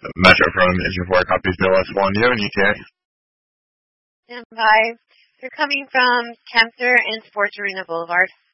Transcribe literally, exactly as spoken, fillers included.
Metro from Engine four copies Bill S one, you and E T A. Stand by. You're coming from Cancer and Sports Arena Boulevard.